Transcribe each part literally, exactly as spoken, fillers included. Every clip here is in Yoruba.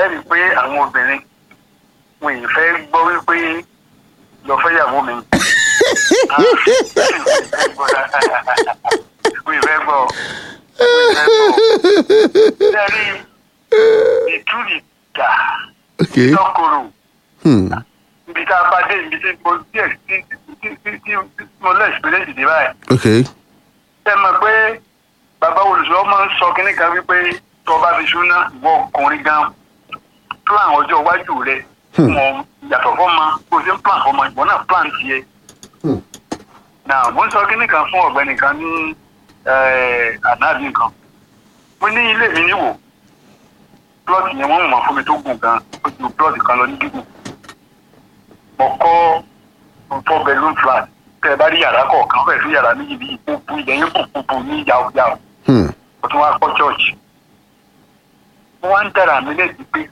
ẹ rí i pé àwọn obìnrin wọn ì fẹ́ gbọ́ wípé lọ fẹ́ yàwó mi. wọn ì fẹ́ gbọ́ lẹ́rí ìtúrì dà lọ́kọ̀rọ̀ ibi tá a bá dé ibi tí mo díẹ̀ tí mo lọ experience dé báyìí. ṣé mọ̀ pé bàbá olùsọ máa ń sọ kínní kan wípé tó bá fi ṣúná ìwọ ọkùnrin gan plan ọjọ́ iwájú rẹ̀ mọ̀ yàtọ̀ fọ́mọ kó o ṣe ń plan fọ́mọ ìwọ náà plan tiẹ̀. náà mo ń sọ kínní kan fún ọ̀gbẹ́ni kan ní ànáàbí nǹkan mo ní ilé mi níwò plọ́ọ̀tì yẹn wọ́n mọ̀ fún mi tó gùn gan ó ju plọ́ọ̀tì kan lọ ní gígùn mo kọ́ four bedroom flat tẹ́ ẹ bá rí yàrá kọ̀ọ̀kan fẹ́ẹ̀ sí yàrá méjì bíi ìpòpù ilẹ̀ yín pòpòpò ní yàwùyàwù mo tún wá kọ́ church mo wá ń dára mi lẹ́sìn pé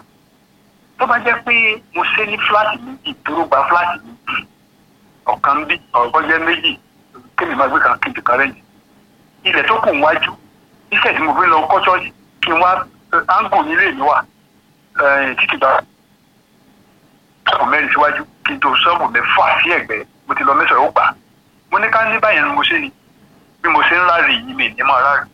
tó bá jẹ́ pé mo ṣe ní flat méjì dúró gba flat méjì ọ̀kan bí ọ̀gbọ́n jẹ́ méjì kémi máa gbé kan kejì kan lẹ́yìn ilẹ̀ tó kù wájú iṣẹ́ tí mo fi lọ kọ́ ṣọ́ọ̀ṣì kí n wá áńgò nílé mi wà títí bá ṣọ́ọ̀bù mẹ́rin síwájú kí n tó ṣọ́ọ̀bù mẹ́fà sí ẹ̀gbẹ́ mo ti lọ mẹ́sàn-án ó gbà mo ní ká ní báyẹn ni mo ṣe ni bí mo ṣe ń ráre yìí mi ní máa ráre.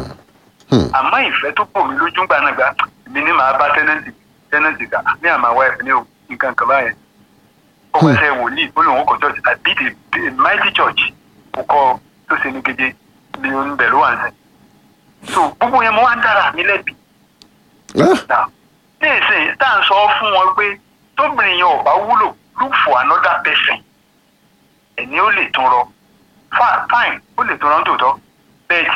àmọ́ ìfẹ́ tó pọ̀ mí lójú gbà náà gbà mi ní màá bá tẹ́nẹ́ǹtì tẹ́nẹ́ǹtì gà ní àmà wá ẹ̀fọ́ ní nǹkan kan báyẹn. ó wá ṣe wòlíì ó lóun kọ́ church àbí the mighty church kò kọ́ tó ṣe ní keje bí ó ń bẹ̀rù wà ń sẹ́. so gbogbo yẹn mo wá ń dára mi lẹ́bi. ní ìsìn tá à ń sọ fún wọn pé tóbìnrin yẹn ò bá wúlò look for another person ẹni ó lè tún rọ fine ó lè tún rọ nítòótọ́ bẹ́ẹ̀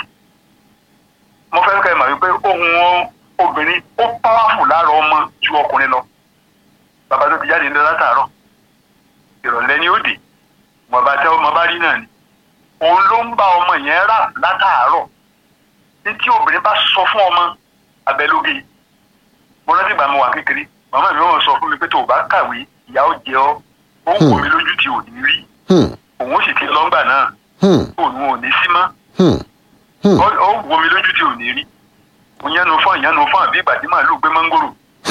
mo fẹ́ kẹ́ ẹ mọ̀ wípé ohun obìnrin ó powerful lára ọmọ ju ọkùnrin lọ bàbá tó ti jáde ní látàárọ̀ ìrọ̀lẹ́ ni ó dé mo bá tẹ́ ọmọ bá rí náà ni òun ló ń bá ọmọ yẹn rà látàárọ̀ ní tí obìnrin bá sọ fún ọmọ abẹ́lóge mo rántí ìgbà mo wà kékeré màmá mi wọ́n sọ fún mi pé tó o bá kàwé ìyá ó jẹ ọ́ ó ń wò mí lójú tí ò ní rí òun ó sì ti lọ́ngbà náà òun ò ní sí mọ́ ó wò mí lójú tí ò ní rí òun yánu fún ìyánu fún àbí ìgbà tí màálù gbé mángòrò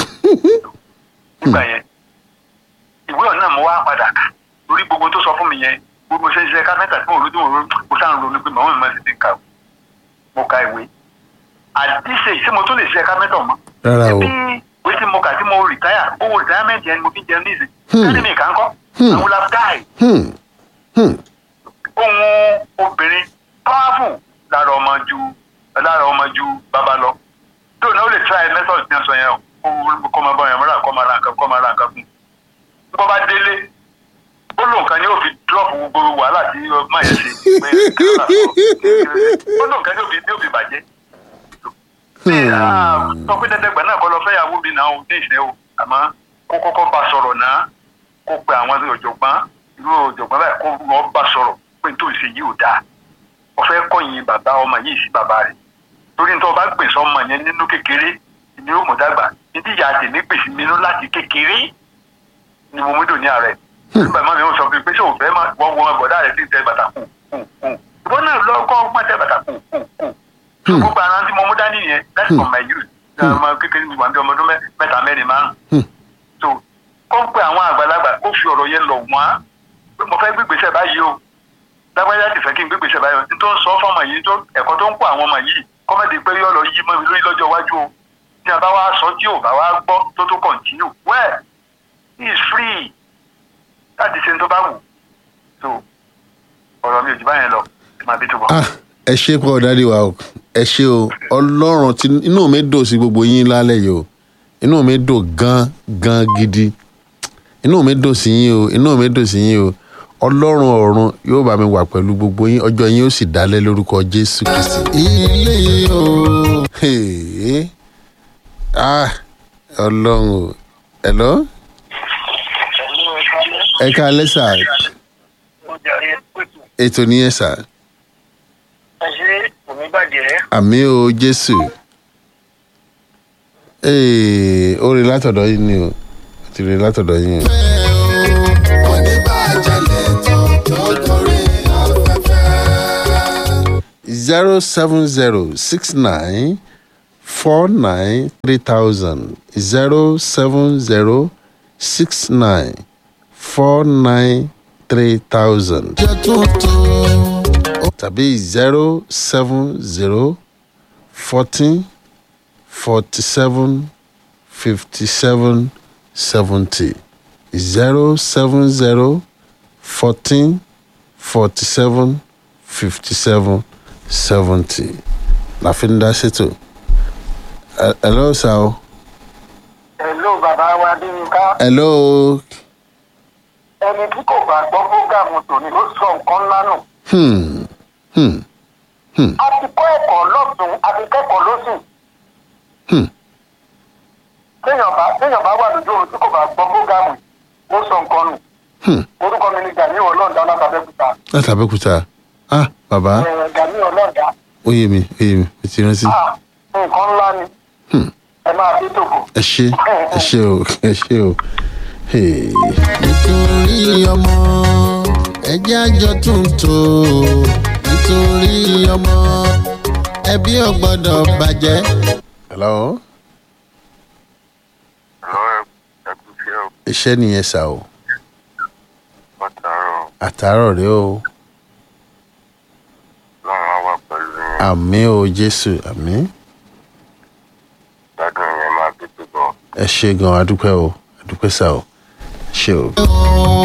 nígbà yẹn ìwé ọ̀nà mo wá padà kà lórí gbogbo tó sọ fún mi yẹn gbogbo ṣe ń ṣe káfíńtà tí mo rò tí mo rò mo sáà ń ronú pé màmá mi máa ti ti kà mo ka ìwé àdìsẹ́ ṣé mo tún lè ṣe káfíńtà mọ́ ẹbí ìwé tí mo kà tí mo rìtáyà owó rìtáyàmẹ́ntì yẹn ni mo fi jẹun ní ìsìn kẹ́ni mi kà ń kọ́ àwọn la dáì ohun obìnrin powerful lára ọmọ ju lára ọmọ ju bàbá lọ tó náà ó lè try method ní ọ̀sán yẹn o kọ́ máa bọ́ yẹn mọ́ra kọ́ máa ra nǹkan kọ́ máa ra nǹkan fún un bọ́ bá délé ó lò nǹkan ni ó fi drop gbogbo wàhálà tí máa yẹn ṣe pé ó lò nǹkan ni ó fi bàjẹ́ sọ pé dẹ́dẹ́gbẹ̀ náà kọ́ lọ fẹ́ yàwó mi náà ó ní ìṣẹ́ o àmọ́ kó kọ́kọ́ bá sọ̀rọ̀ náà kó pe àwọn ọ̀jọ̀gbọ́n irú ọ̀jọ̀gbọ́n báyìí kó wọ́n bá sọ̀rọ̀ pé n tó ṣe yìí ò dáa ó fẹ́ kọ̀yìn bàbá ọmọ yìí sí bàbá rẹ̀ torí nítorí bá gbèsè ọmọ yẹn nínú kékeré ni ó mọ̀ dàgbà títí ìyá tèmi pèsè nínú láti kékeré ni mo múdò ní ààrẹ nígbà máa mi ò sọ fún mi pé ṣé òun fẹ́ máa wọ́n wọ́n bọ̀dá rẹ̀ sí tẹ bàtà kù kù kù ìbọn náà lọ́kọ́ má tẹ bàtà kù kù kù gbogbo ara tí mo mú dání yẹn láti from my youth ọmọ kékeré mi wà ní ọmọdún mẹ́ta mẹ́rin márùn-ún so kó pe àwọn àgbàlagbà kó fi ọ̀rọ̀ yẹn lọ wọ́n pé mo fẹ́ gbégbèsè báyìí o lágbájá ti fẹ́ kí n gbégbèsè báyìí o tó ń sọ fọ́mọ yìí tó ẹ̀kọ́ tó ń kó àwọn ọmọ yìí kọ́mẹ́dé pé yọ lọ yí mọ́ mi lórí lọ́jọ́ iwájú o tí a bá wá sọ tí ò bá wá gbọ́ tó tó continue well he is free láti ṣe tó bá wù so ọ̀rọ̀ mi ò jù báyẹn lọ máa bí tó bọ̀. ẹ ṣe pọ̀ dáadé wa o ẹ ṣe o ọlọ́run tí inú mi dùn sí gbogbo yín lálẹ́ yìí o inú mi dùn gan gan gidi inú mi dùn sí yín o inú mi dùn sí yín o ọlọ́run ọ̀run yóò bá mi wà pẹ̀lú gbogbo yín ọjọ́ yín ó sì dálẹ̀ lórúkọ jésù kristi. ilé yìí o. ah ọlọ́run o hello. ẹ káalẹ́ sà. ètò nìyẹn sà. ẹ ṣe omi bàjẹ́. àmì o jésù. ó rí látọ̀dọ̀ yín ni o ti rí látọ̀dọ̀ yín o. zero seven zero six nine four nine three thousand zero seven zero six nine four nine three thousand tàbí zero seven zero fourteen forty seven fifty seven seventy zero seven zero fourteen forty seven fifty seven seventy. La fi ń dá ṣètò. Hello sir o. Hello bàbá wa Adéyínká. Hello. Ẹni tí kò bá gbọ́ fúgàmù tòní ló sọ nǹkan ńlá nù. Hmm. Hmm. Hmm. A ti kọ́ ẹ̀kọ́ lọ́tún, a ti kẹ́kọ̀ọ́ lọ́sìn. Hmm. Téèyàn bá téèyàn bá wà lójú oorun tí kò bá gbọ́ fúgàmù ó sọ nǹkan nù. Hmm. Orúkọ mi ni Gani Ọlọ́ọ̀dá látàbẹ́kúta. Látàbẹ́kúta. Ah bàbá. Ẹ̀ Gani Ọlọ́ọ̀dá. Ó yé mi, ó yé mi, ó ti rántí. Ah nǹkan ńlá ni. Hmm. Ẹ máa fi tòkò. Ẹ ṣé, ẹ ṣé o, ẹ ṣé o. Hey. Nítorí ọmọ ẹjẹ́ àjọ tuntun nítorí ọmọ ẹbí ò gbọ́dọ̀ bàjẹ́. Hello. Hello, ẹ kú sí ọ. Iṣẹ́ nìyẹn sà o. Bàtàrọ̀ Àtàárọ̀ rẹ o. lọ́run á wà pẹ̀lú yín. Àmín o Jésù, àmín. Gbádùn yẹn máa fi tòkò. Ẹ ṣé gan, adúpẹ́ o, adúpẹ́ sà o. Ṣé o.